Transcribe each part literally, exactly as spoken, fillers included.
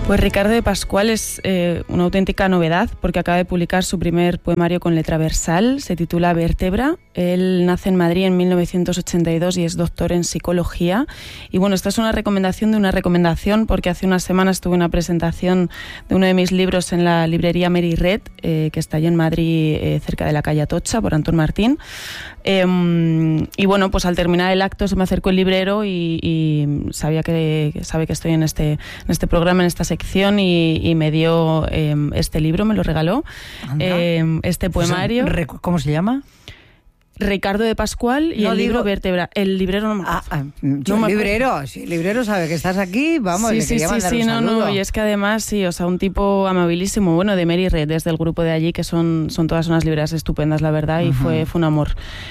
Pues Ricardo de Pascual es eh, una auténtica novedad porque acaba de publicar su primer poemario con letra versal, se titula Vértebra. Él nace en Madrid en mil novecientos ochenta y dos y es doctor en psicología. Y bueno, esta es una recomendación de una recomendación porque hace unas semanas tuve una presentación de uno de mis libros en la librería Mary Red, eh, que está allí en Madrid, eh, cerca de la calle Atocha, por Antón Martín. Eh, y bueno, pues al terminar el acto se me acercó el librero y, y sabía que, que sabe que estoy en este, en este programa, en esta sección y, y me dio eh, este libro, me lo regaló, eh, este poemario. ¿Cómo se llama? Ricardo de Pascual y no el digo... libro Vértebra. El librero no me acuerdo. Ah, ah, yo no el librero, si el librero sabe que estás aquí, vamos, sí, le sí, quería sí, mandar sí, un no, saludo. no, y es que además, sí, o sea, un tipo amabilísimo, bueno, de Mary Red, desde el grupo de allí, que son, son todas unas librerías estupendas, la verdad, y uh-huh. fue, fue un amor.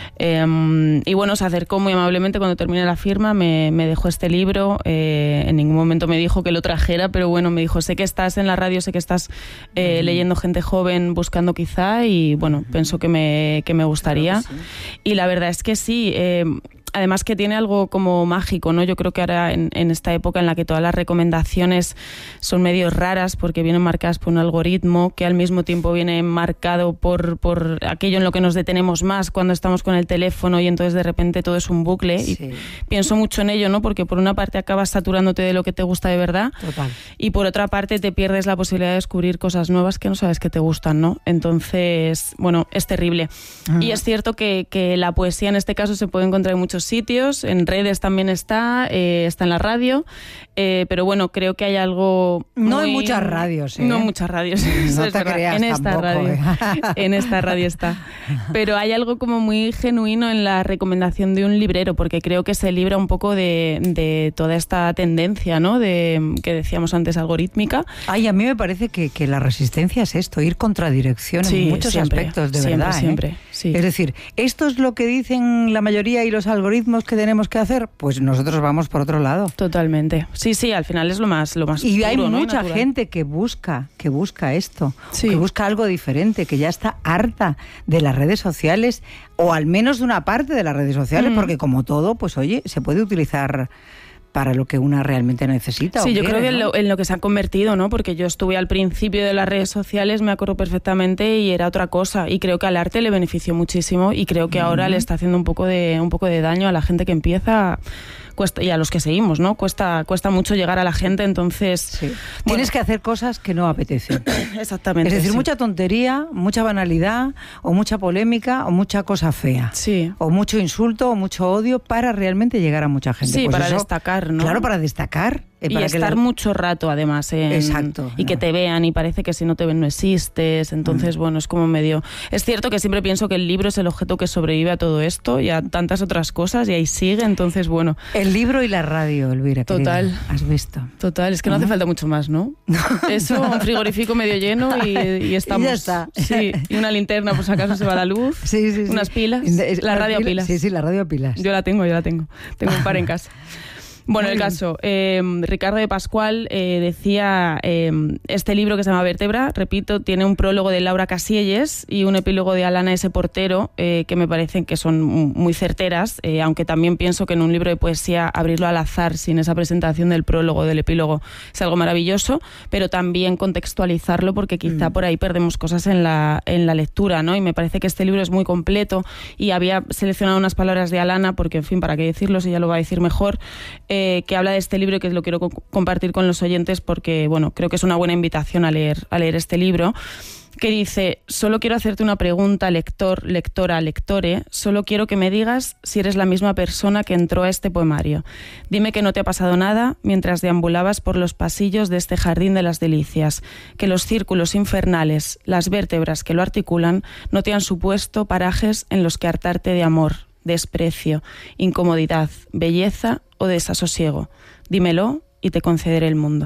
Eh, y bueno, se acercó muy amablemente cuando terminé la firma, me, me dejó este libro, eh, en ningún momento me dijo que lo trajera, pero bueno, me dijo, sé que estás en la radio, sé que estás eh, uh-huh. leyendo gente joven, buscando quizá, y bueno, uh-huh. pienso que me, que me gustaría. Claro que sí. Y la verdad es que sí, eh, además que tiene algo como mágico, ¿no? Yo creo que ahora en, en esta época en la que todas las recomendaciones son medio raras porque vienen marcadas por un algoritmo que al mismo tiempo viene marcado por, por aquello en lo que nos detenemos más cuando estamos con el teléfono y entonces de repente todo es un bucle. Sí. Y pienso mucho en ello, ¿no? Porque por una parte acabas saturándote de lo que te gusta de verdad. Total. Y por otra parte te pierdes la posibilidad de descubrir cosas nuevas que no sabes que te gustan, ¿no? Entonces, bueno, es terrible. Uh-huh. Y es cierto que, que la poesía en este caso se puede encontrar en muchos sitios, en redes también está, eh, está en la radio, eh, pero bueno, creo que hay algo muy... No hay muchas radios, ¿eh? No muchas radios, no te creas en esta tampoco, radio, ¿eh? en esta radio está. Pero hay algo como muy genuino en la recomendación de un librero, porque creo que se libra un poco de, de toda esta tendencia, ¿no? De, que decíamos antes, algorítmica. Ay, a mí me parece que, que la resistencia es esto, ir contra dirección sí, en muchos siempre, aspectos, de siempre, verdad. Siempre, ¿eh? sí. Es decir, esto es lo que dicen la mayoría y los algoritmos que tenemos que hacer, pues nosotros vamos por otro lado. Totalmente. Sí, sí, al final es lo más lo más Y puro, hay ¿no? mucha y gente que busca, que busca esto, sí. que busca algo diferente, que ya está harta de las redes sociales, o al menos de una parte de las redes sociales, mm. porque como todo, pues oye, se puede utilizar para lo que una realmente necesita. Sí, o yo quiere, creo que ¿no? en, lo, en lo que se han convertido, ¿no? Porque yo estuve al principio de las redes sociales, me acuerdo perfectamente, y era otra cosa. Y creo que al arte le benefició muchísimo y creo que uh-huh. ahora le está haciendo un poco de un poco de daño a la gente que empieza. Cuesta, y a los que seguimos, ¿no? Cuesta, cuesta mucho llegar a la gente, entonces... Sí. Bueno. Tienes que hacer cosas que no apetecen. Exactamente. Es decir, sí. mucha tontería, mucha banalidad, o mucha polémica, o mucha cosa fea. Sí. O mucho insulto, o mucho odio, para realmente llegar a mucha gente. Sí, pues para eso, destacar, ¿no? Claro, para destacar. Eh, y para estar la... mucho rato, además. En... Exacto. Y no. que te vean, y parece que si no te ven no existes. Entonces, mm. bueno, es como medio... Es cierto que siempre pienso que el libro es el objeto que sobrevive a todo esto y a tantas otras cosas, y ahí sigue, entonces, bueno... El libro y la radio, Elvira. Total. Querida. ¿Has visto? Total, es que no uh-huh. hace falta mucho más, ¿no? Eso, un frigorífico medio lleno y, y estamos... Y ya está. Sí, y una linterna, por si acaso se va la luz. Sí, sí, sí. Unas pilas. La radio a pilas. Sí, sí, la radio a pilas. Yo la tengo, yo la tengo. Tengo un par en casa. Bueno, el caso, eh, Ricardo de Pascual eh, decía, eh, este libro que se llama Vértebra, repito, tiene un prólogo de Laura Casielles y un epílogo de Alana S. Portero, eh, que me parecen que son muy certeras, eh, aunque también pienso que en un libro de poesía abrirlo al azar sin esa presentación del prólogo, del epílogo, es algo maravilloso, pero también contextualizarlo porque quizá mm. por ahí perdemos cosas en la, en la lectura, ¿no? Y me parece que este libro es muy completo y había seleccionado unas palabras de Alana, porque, en fin, para qué decirlo, si ella lo va a decir mejor, Eh, que habla de este libro y que lo quiero co- compartir con los oyentes porque, bueno, creo que es una buena invitación a leer, a leer este libro, que dice: solo quiero hacerte una pregunta, lector, lectora, lectore, solo quiero que me digas si eres la misma persona que entró a este poemario. Dime que no te ha pasado nada mientras deambulabas por los pasillos de este jardín de las delicias, que los círculos infernales, las vértebras que lo articulan, no te han supuesto parajes en los que hartarte de amor, desprecio, incomodidad, belleza o desasosiego. Dímelo y te concederé el mundo.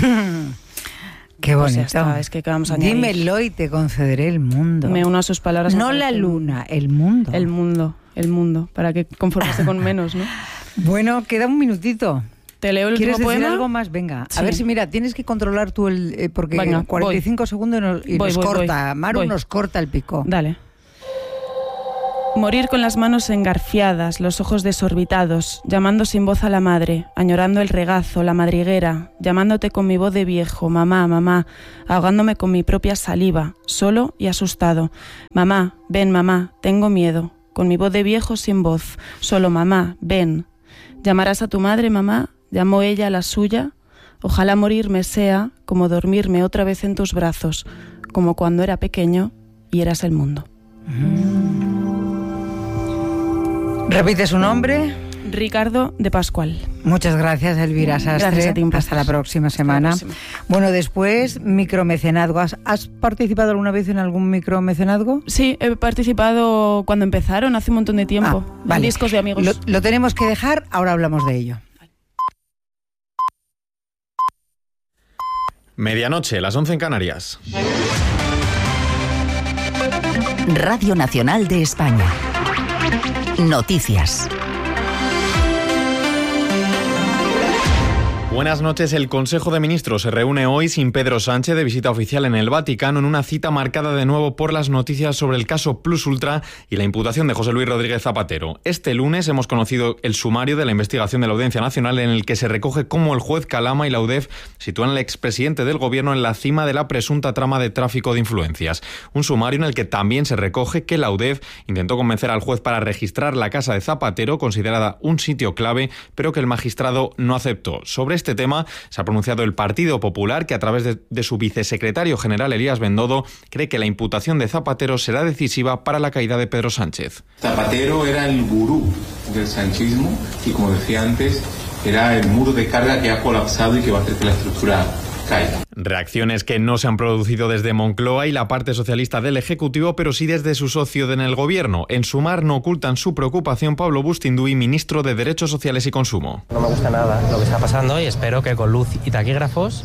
Qué bonito. Pues ya está, es que ¿qué vamos a añadir? Dímelo y te concederé el mundo. Me uno a sus palabras. No la luna, el mundo. El mundo, el mundo, para que conformarse con menos, ¿no? Bueno, queda un minutito. ¿Te leo el último ¿Quieres poema? decir algo más? Venga, sí. A ver si, mira, tienes que controlar tú el... Eh, porque Venga, cuarenta y cinco voy. segundos y nos, y voy, nos voy, corta. voy. Maru voy. nos corta el pico. Dale. Morir con las manos engarfiadas, los ojos desorbitados, llamando sin voz a la madre, añorando el regazo, la madriguera, llamándote con mi voz de viejo, mamá, mamá, ahogándome con mi propia saliva, solo y asustado. Mamá, ven, mamá, tengo miedo, con mi voz de viejo sin voz, solo mamá, ven. ¿Llamarás a tu madre, mamá? ¿Llamó ella a la suya? Ojalá morirme sea como dormirme otra vez en tus brazos, como cuando era pequeño y eras el mundo. ¿Repite su nombre? Ricardo de Pascual. Muchas gracias, Elvira Sastre. Gracias a ti, Hasta la próxima semana. Hasta la próxima. Bueno, después, micromecenazgo. ¿Has, ¿Has participado alguna vez en algún micromecenazgo? Sí, he participado cuando empezaron, hace un montón de tiempo. Ah, vale. En discos de amigos. Lo, lo tenemos que dejar, ahora hablamos de ello. Medianoche, las once en Canarias. Radio Nacional de España. Noticias. Buenas noches. El Consejo de Ministros se reúne hoy sin Pedro Sánchez de visita oficial en el Vaticano, en una cita marcada de nuevo por las noticias sobre el caso Plus Ultra y la imputación de José Luis Rodríguez Zapatero. Este lunes hemos conocido el sumario de la investigación de la Audiencia Nacional, en el que se recoge cómo el juez Calama y la U D E F sitúan al expresidente del Gobierno en la cima de la presunta trama de tráfico de influencias. Un sumario en el que también se recoge que la U D E F intentó convencer al juez para registrar la casa de Zapatero, considerada un sitio clave, pero que el magistrado no aceptó. Sobre este tema se ha pronunciado el Partido Popular, que a través de, de su vicesecretario general Elías Bendodo cree que la imputación de Zapatero será decisiva para la caída de Pedro Sánchez. Zapatero era el gurú del sanchismo y, como decía antes, era el muro de carga que ha colapsado y que va a hacer que la estructura caiga. Reacciones que no se han producido desde Moncloa y la parte socialista del Ejecutivo, pero sí desde su socio en el Gobierno. En Sumar no ocultan su preocupación Pablo Bustinduy, ministro de Derechos Sociales y Consumo. No me gusta nada lo que está pasando y espero que con luz y taquígrafos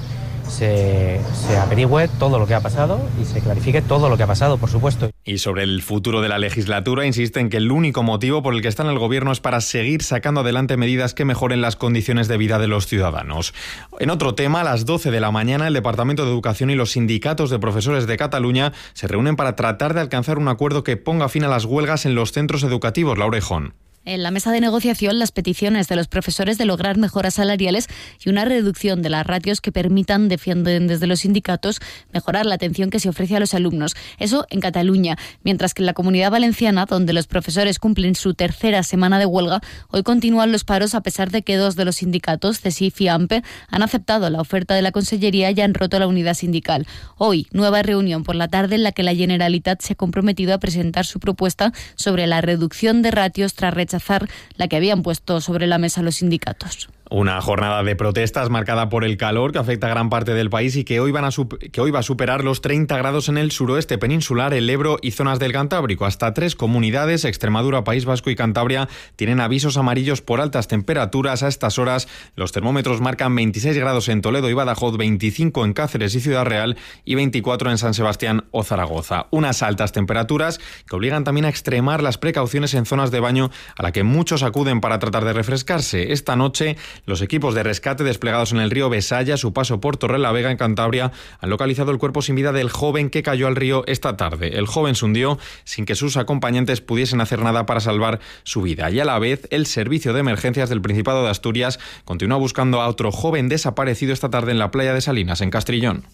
se, se averigüe todo lo que ha pasado y se clarifique todo lo que ha pasado, por supuesto. Y sobre el futuro de la legislatura, insisten que el único motivo por el que está en el Gobierno es para seguir sacando adelante medidas que mejoren las condiciones de vida de los ciudadanos. En otro tema, a las doce de la mañana, el Departamento de Educación y los sindicatos de profesores de Cataluña se reúnen para tratar de alcanzar un acuerdo que ponga fin a las huelgas en los centros educativos. Laura Ejón. En la mesa de negociación, las peticiones de los profesores de lograr mejoras salariales y una reducción de las ratios que permitan, defienden desde los sindicatos, mejorar la atención que se ofrece a los alumnos. Eso en Cataluña, mientras que en la Comunidad Valenciana, donde los profesores cumplen su tercera semana de huelga, hoy continúan los paros a pesar de que dos de los sindicatos, C E S I F y AMPE, han aceptado la oferta de la Consellería y han roto la unidad sindical. Hoy, nueva reunión por la tarde en la que la Generalitat se ha comprometido a presentar su propuesta sobre la reducción de ratios tras rechazar la que habían puesto sobre la mesa los sindicatos. Una jornada de protestas marcada por el calor que afecta a gran parte del país y que hoy, van a que hoy va a superar los treinta grados en el suroeste peninsular, el Ebro y zonas del Cantábrico. Hasta tres comunidades, Extremadura, País Vasco y Cantabria, tienen avisos amarillos por altas temperaturas. A estas horas los termómetros marcan veintiséis grados en Toledo y Badajoz, veinticinco en Cáceres y Ciudad Real y veinticuatro en San Sebastián o Zaragoza. Unas altas temperaturas que obligan también a extremar las precauciones en zonas de baño a la que muchos acuden para tratar de refrescarse. Esta noche los equipos de rescate desplegados en el río Besaya, a su paso por Torrelavega, en Cantabria, han localizado el cuerpo sin vida del joven que cayó al río esta tarde. El joven se hundió sin que sus acompañantes pudiesen hacer nada para salvar su vida. Y a la vez, el Servicio de Emergencias del Principado de Asturias continúa buscando a otro joven desaparecido esta tarde en la playa de Salinas, en Castrillón.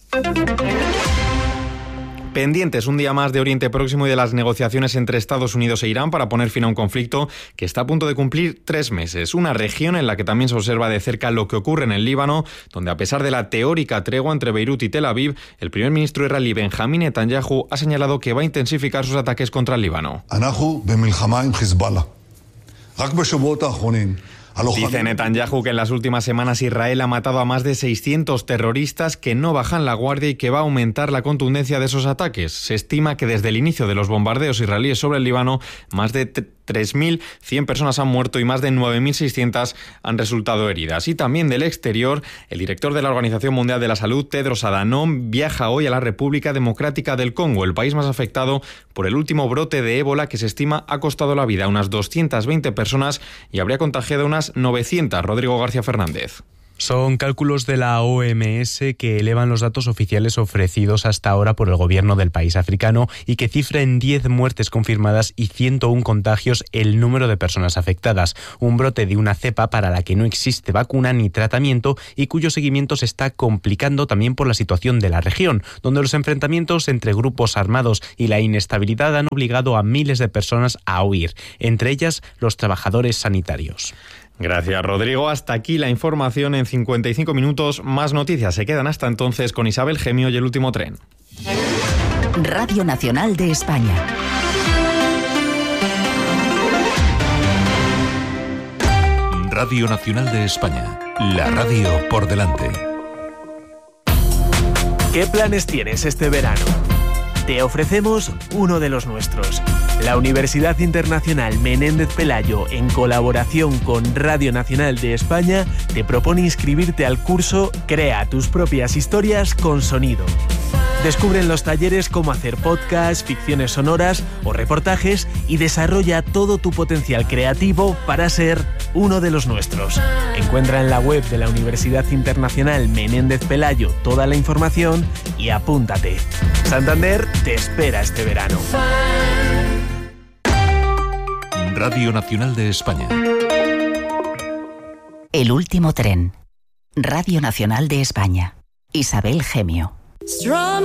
Pendientes un día más de Oriente Próximo y de las negociaciones entre Estados Unidos e Irán para poner fin a un conflicto que está a punto de cumplir tres meses. Una región en la que también se observa de cerca lo que ocurre en el Líbano, donde a pesar de la teórica tregua entre Beirut y Tel Aviv, el primer ministro israelí Benjamín Netanyahu ha señalado que va a intensificar sus ataques contra el Líbano. Dice Netanyahu que en las últimas semanas Israel ha matado a más de seiscientos terroristas, que no bajan la guardia y que va a aumentar la contundencia de esos ataques. Se estima que desde el inicio de los bombardeos israelíes sobre el Líbano, más de tres mil cien personas han muerto y más de nueve mil seiscientas han resultado heridas. Y también del exterior, el director de la Organización Mundial de la Salud, Tedros Adhanom, viaja hoy a la República Democrática del Congo, el país más afectado por el último brote de ébola que se estima ha costado la vida a unas doscientas veinte personas y habría contagiado a unas novecientas. Rodrigo García Fernández. Son cálculos de la O M S que elevan los datos oficiales ofrecidos hasta ahora por el gobierno del país africano y que cifra en diez muertes confirmadas y ciento uno contagios el número de personas afectadas. Un brote de una cepa para la que no existe vacuna ni tratamiento y cuyo seguimiento se está complicando también por la situación de la región, donde los enfrentamientos entre grupos armados y la inestabilidad han obligado a miles de personas a huir, entre ellas los trabajadores sanitarios. Gracias, Rodrigo. Hasta aquí la información en cincuenta y cinco minutos. Más noticias se quedan hasta entonces con Isabel Gemio y El Último Tren. Radio Nacional de España. Radio Nacional de España. La radio por delante. ¿Qué planes tienes este verano? Te ofrecemos uno de los nuestros. La Universidad Internacional Menéndez Pelayo, en colaboración con Radio Nacional de España, te propone inscribirte al curso Crea tus propias historias con sonido. Descubre en los talleres cómo hacer podcasts, ficciones sonoras o reportajes y desarrolla todo tu potencial creativo para ser uno de los nuestros. Encuentra en la web de la Universidad Internacional Menéndez Pelayo toda la información y apúntate. Santander te espera este verano. Radio Nacional de España. El Último Tren. Radio Nacional de España. Isabel Gemio.